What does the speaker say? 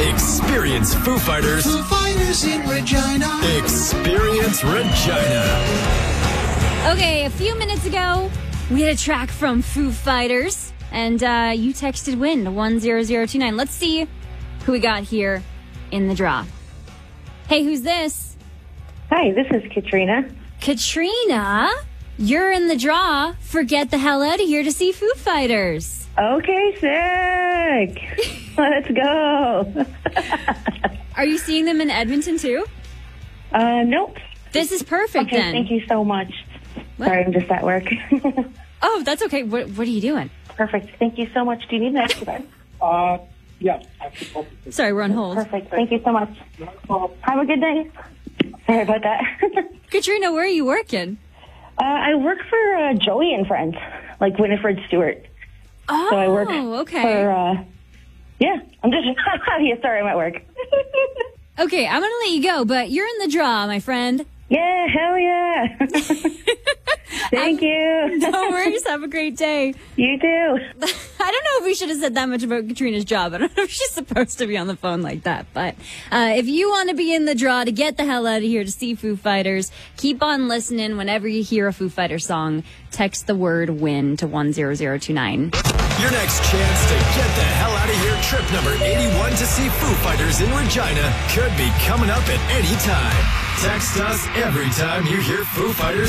Experience Foo Fighters. Foo Fighters in Regina. Experience Regina. Okay, a few minutes ago, we had a track from Foo Fighters, and you texted WIN to 10029. Let's see who we got here in the draw. Hey, who's this? Hi, this is Katrina. Katrina, you're in the draw for Get the Hell Out of Here to see Foo Fighters. Okay, sick. Let's go. Are you seeing them in Edmonton too? Nope. This is perfect Okay, then. thank you so much. What? Sorry, I'm just at work. Oh, that's okay. What are you doing? Perfect. Thank you so much. Do you need an extra bed? Yeah. Sorry, we're on hold. Perfect. Thank you so much. Have a good day. Sorry about that. Katrina, where are you working? I work for Joey and Friends, like Winifred Stewart. Oh, So I work okay. for, yeah, I'm just, yeah, sorry, I'm at work. Okay, I'm going to let you go, but you're in the draw, my friend. Yeah, hell yeah. Thank you. No worries. Have a great day. You too. I don't know if we should have said that much about Katrina's job. I don't know if she's supposed to be on the phone like that. But if you want to be in the draw to get the hell out of here to see Foo Fighters, keep on listening. Whenever you hear a Foo Fighter song, text the word WIN to 10029. Your next chance to get the hell out of here trip number 81 to see Foo Fighters in Regina could be coming up at any time. Text us every time you hear Foo Fighters